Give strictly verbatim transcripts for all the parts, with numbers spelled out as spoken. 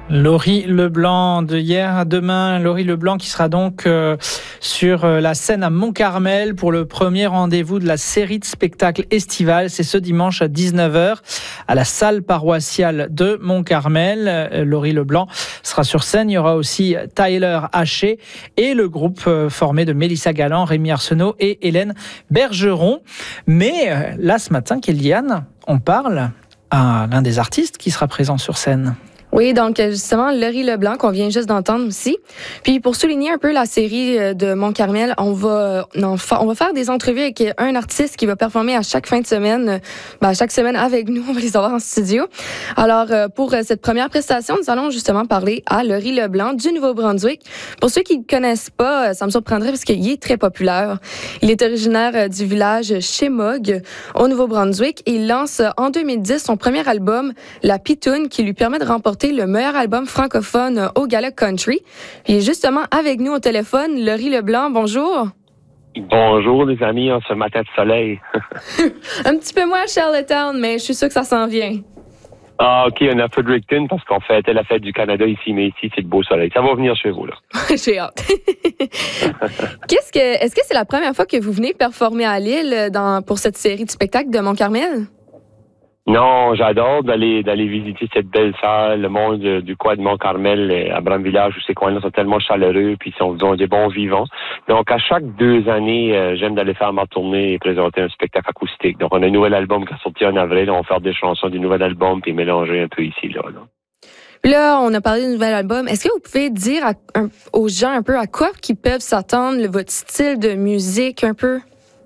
Laurie Leblanc de hier à demain. Laurie Leblanc qui sera donc euh, sur euh, la scène à Mont-Carmel pour le premier rendez-vous de la série de spectacles estivales. C'est ce dimanche à dix-neuf heures à la salle paroissiale de Mont-Carmel. Euh, Laurie Leblanc sera sur scène. Il y aura aussi Tyler Haché et le groupe euh, formé de Mélissa Galland, Rémi Arsenault et Hélène Bergeron. Mais euh, là ce matin, Kéliane, on parle à l'un des artistes qui sera présent sur scène. Oui, donc justement, Laurie Leblanc, qu'on vient juste d'entendre aussi. Puis pour souligner un peu la série de Mont-Carmel, on va, on va faire des entrevues avec un artiste qui va performer à chaque fin de semaine, ben, chaque semaine avec nous, on va les avoir en studio. Alors, pour cette première prestation, nous allons justement parler à Laurie Leblanc du Nouveau-Brunswick. Pour ceux qui ne connaissent pas, ça me surprendrait parce qu'il est très populaire. Il est originaire du village Chemog, au Nouveau-Brunswick, et il lance en deux mille dix son premier album, La Pitoune, qui lui permet de remporter le meilleur album francophone au Gala Country. Il est justement avec nous au téléphone, Laurie Leblanc. Bonjour. Bonjour les amis, en ce matin de soleil. Un petit peu moins à Charlottetown, mais je suis sûre que ça s'en vient. Ah ok, on est à Fredericton parce qu'on fêtait la fête du Canada ici, mais ici c'est le beau soleil. Ça va venir chez vous là. J'ai hâte. Qu'est-ce que, est-ce que c'est la première fois que vous venez performer à Lille dans, pour cette série de spectacles de Mont-Carmel? Non, j'adore d'aller d'aller visiter cette belle salle, le monde du, du coin de Mont-Carmel, à Bram-Village, où ces coins-là sont tellement chaleureux, puis ils sont, ils ont des bons vivants. Donc, à chaque deux années, euh, j'aime d'aller faire ma tournée et présenter un spectacle acoustique. Donc, on a un nouvel album qui est sorti en avril, on va faire des chansons du nouvel album, puis mélanger un peu ici, là. là. Puis là, on a parlé du nouvel album. Est-ce que vous pouvez dire à, un, aux gens un peu à quoi ils peuvent s'attendre, le, votre style de musique un peu?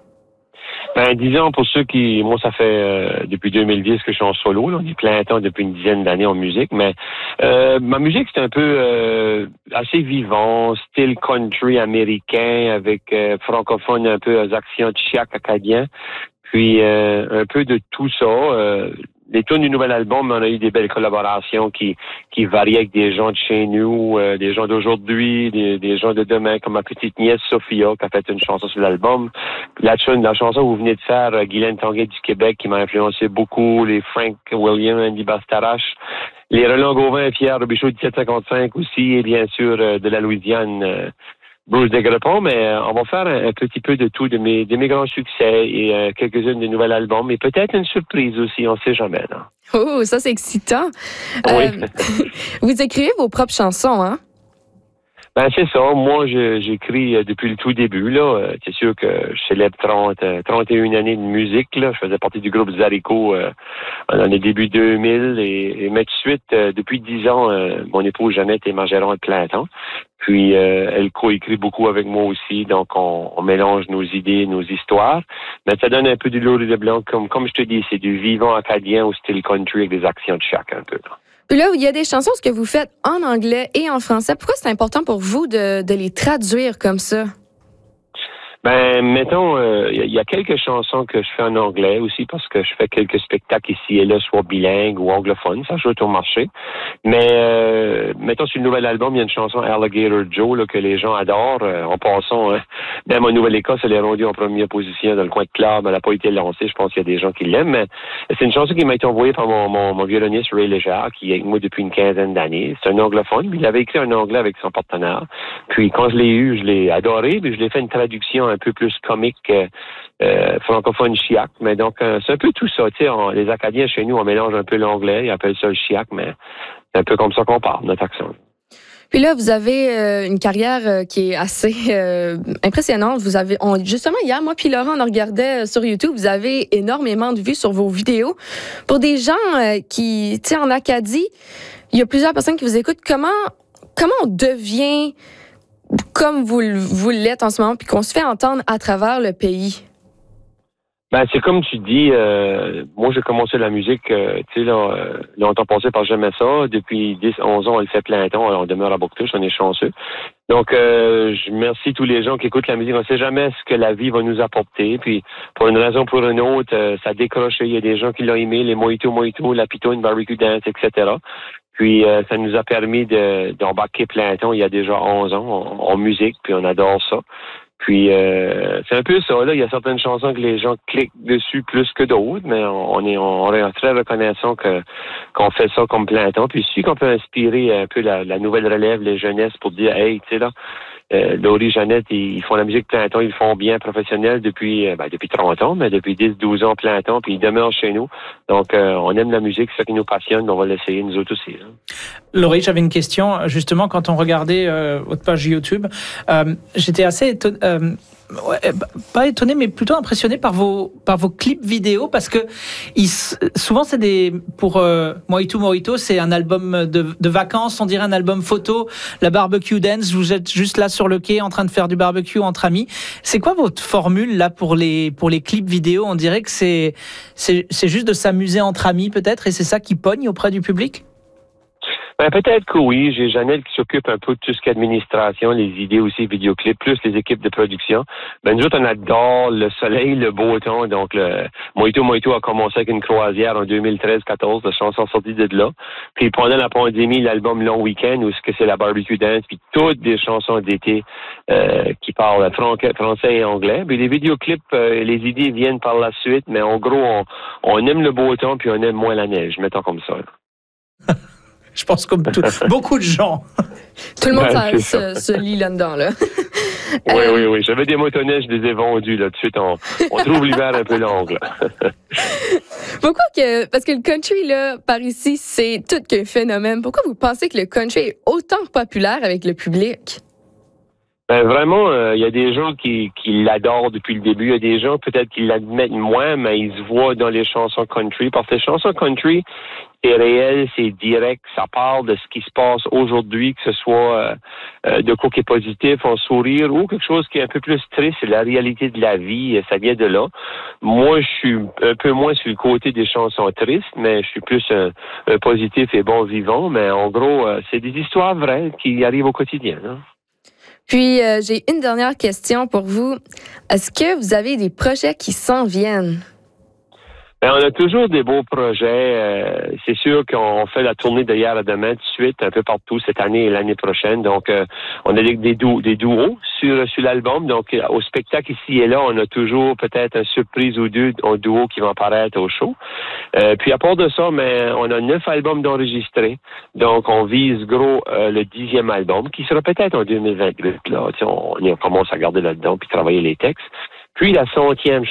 Ben, disons, pour ceux qui, moi, ça fait euh, depuis deux mille dix que je suis en solo. Là, on est plein temps depuis une dizaine d'années en musique, mais euh, ma musique, c'est un peu euh, assez vivant, style country américain, avec euh, francophone, un peu aux accents chiac acadiens, puis euh, un peu de tout ça. Euh, Les tunes du nouvel album, on a eu des belles collaborations qui qui varient avec des gens de chez nous, euh, des gens d'aujourd'hui, des, des gens de demain, comme ma petite nièce Sophia, qui a fait une chanson sur l'album. La, la chanson que vous venez de faire, euh, Guylaine Tanguay du Québec, qui m'a influencé beaucoup, les Frank Williams, Andy Bastarache, les Roland Gauvin et Pierre Robichaud du dix-sept cinquante-cinq aussi, et bien sûr euh, de la Louisiane, euh, Bruce Desgrepons, mais euh, on va faire un, un petit peu de tout, de mes, de mes grands succès et euh, quelques-unes des nouveaux albums, et peut-être une surprise aussi, on ne sait jamais. Là. Oh, ça c'est excitant. Oui. Euh, vous écrivez vos propres chansons, hein? Ben c'est ça. Moi, je, j'écris euh, depuis le tout début. Là, euh, c'est sûr que je célèbre trente, euh, trente et une années de musique. Là, je faisais partie du groupe Zarico euh, dans les débuts deux mille, et, et mais tout de suite, euh, depuis dix ans, euh, mon épouse Jeannette est ma gérante plein temps. Puis euh, elle coécrit beaucoup avec moi aussi, donc on, on mélange nos idées, nos histoires. Mais ça donne un peu du Laurie Leblanc, comme comme je te dis, c'est du vivant acadien au style country avec des accents de chaque un peu. Là. Puis là, il y a des chansons que vous faites en anglais et en français. Pourquoi c'est important pour vous de, de les traduire comme ça? Ben, mettons, il euh, y, y a quelques chansons que je fais en anglais aussi parce que je fais quelques spectacles ici et là, soit bilingues ou anglophones. Ça joue au marché. Mais, euh, mettons, sur le nouvel album, il y a une chanson Alligator Joe là, que les gens adorent. Euh, en passant, hein, même en Nouvelle-Écosse, elle est rendue en première position dans le coin de club. Elle n'a pas été lancée. Je pense qu'il y a des gens qui l'aiment. Mais c'est une chanson qui m'a été envoyée par mon, mon, mon violoniste Ray Léger, qui est avec moi depuis une quinzaine d'années. C'est un anglophone. Il avait écrit en anglais avec son partenaire. Puis quand je l'ai eu, je l'ai adoré. Puis je l'ai fait une traduction un peu plus comique euh, euh, francophone chiac. Mais donc, euh, c'est un peu tout ça. Tu sais, on, les Acadiens, chez nous, on mélange un peu l'anglais. Ils appellent ça le chiac, mais c'est un peu comme ça qu'on parle, notre accent. Puis là, vous avez euh, une carrière euh, qui est assez euh, impressionnante. Vous avez, on, justement, hier, moi puis Laurent, on regardait sur YouTube, vous avez énormément de vues sur vos vidéos. Pour des gens euh, qui, tu sais, en Acadie, il y a plusieurs personnes qui vous écoutent. Comment, comment on devient comme vous, vous l'êtes en ce moment, puis qu'on se fait entendre à travers le pays? Ben, c'est comme tu dis, euh, moi j'ai commencé la musique, euh, tu sais, là, euh, longtemps passé par j'aimais ça. Depuis dix, onze ans, on le fait plein temps, on demeure à Bouctouche, on est chanceux. Donc, euh, je remercie tous les gens qui écoutent la musique. On ne sait jamais ce que la vie va nous apporter. Puis, pour une raison ou pour une autre, euh, ça décroche. Il y a des gens qui l'ont aimé, les Mojito Mojito, la Pitoune, Barbecue Dance, et cetera. Puis, euh, ça nous a permis de, d'embarquer plein temps il y a déjà onze ans en, en musique, puis on adore ça. Puis euh, c'est un peu ça, là. Il y a certaines chansons que les gens cliquent dessus plus que d'autres, mais on est on est très reconnaissant que qu'on fait ça comme plein temps. Puis si qu'on peut inspirer un peu la, la nouvelle relève, les jeunesses, pour dire hey, tu sais là, euh, Laurie, Jeannette, ils, ils font la musique plein temps, ils le font bien professionnel depuis ben, depuis trente ans, mais depuis dix, douze ans plein temps, puis ils demeurent chez nous. Donc euh, on aime la musique, c'est ça qui nous passionne, on va l'essayer nous autres aussi. Là. Laurie, j'avais une question, justement, quand on regardait euh, votre page YouTube, euh, j'étais assez étonné, euh, ouais, pas étonné, mais plutôt impressionné par vos, par vos clips vidéo, parce que ils, souvent, c'est des, pour euh, Mojito Mojito, c'est un album de, de vacances, on dirait un album photo, la barbecue dance, vous êtes juste là sur le quai en train de faire du barbecue entre amis. C'est quoi votre formule là pour les, pour les clips vidéo? On dirait que c'est, c'est, c'est juste de s'amuser entre amis peut-être, et c'est ça qui pogne auprès du public? Ben, peut-être que oui. J'ai Jeannette qui s'occupe un peu de tout ce qui est administration, les idées aussi, vidéoclips, plus les équipes de production. Ben, nous autres, on adore le soleil, le beau temps. Donc, le Mojito Mojito a commencé avec une croisière en deux mille treize quatorze, la chanson sortie de là. Puis, pendant la pandémie, l'album Long Weekend, où c'est c'est la barbecue dance, puis toutes des chansons d'été euh, qui parlent français et anglais. Puis, les vidéoclips, euh, les idées viennent par la suite, mais en gros, on, on aime le beau temps, puis on aime moins la neige, mettons comme ça. Je pense comme tout, beaucoup de gens. Tout le monde ouais, se, se lit là-dedans, là. Oui, euh... oui, oui. J'avais des motoneiges, je les ai vendus, là. Tout de suite, on, on trouve l'hiver un peu long, là. Pourquoi que... Parce que le country, là, par ici, c'est tout qu'un phénomène. Pourquoi vous pensez que le country est autant populaire avec le public? Ben vraiment, il euh, y a des gens qui, qui l'adorent depuis le début. Il y a des gens peut-être qui l'admettent moins, mais ils se voient dans les chansons country. Parce que les chansons country, c'est réel, c'est direct, ça parle de ce qui se passe aujourd'hui, que ce soit euh, de quoi qui est positif, un sourire, ou quelque chose qui est un peu plus triste, c'est la réalité de la vie, ça vient de là. Moi, je suis un peu moins sur le côté des chansons tristes, mais je suis plus un, un positif et bon vivant. Mais en gros, euh, c'est des histoires vraies qui arrivent au quotidien. Hein. Puis, euh, j'ai une dernière question pour vous. Est-ce que vous avez des projets qui s'en viennent? Bien, on a toujours des beaux projets. Euh, c'est sûr qu'on fait la tournée d'hier à demain tout de suite, un peu partout cette année et l'année prochaine. Donc, euh, on a des, des, duos, des duos sur, sur l'album. Donc, au spectacle ici et là, on a toujours peut-être une surprise ou deux en duo qui vont apparaître au show. Euh, puis, à part de ça, mais on a neuf albums d'enregistrés. Donc, on vise gros euh, le dixième album, qui sera peut-être en deux mille vingt-huit. Là, on, on commence à garder là-dedans puis travailler les textes. Puis la centième